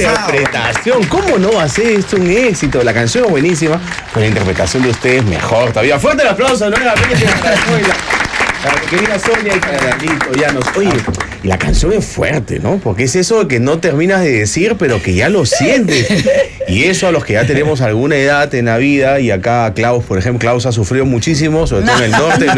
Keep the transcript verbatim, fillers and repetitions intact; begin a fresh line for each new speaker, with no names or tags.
interpretación. ¿Cómo no va a ser esto un éxito? La canción es buenísima, pero la interpretación de ustedes mejor todavía. Fuerte el aplauso, ¿no? La querida Sonia y Carlito Llanos. Oye, y la canción es fuerte, ¿no? Porque es eso que no terminas de decir, pero que ya lo sientes. Y eso a los que ya tenemos alguna edad en la vida, y acá Klaus, por ejemplo, Klaus ha sufrido muchísimo, sobre todo en el norte.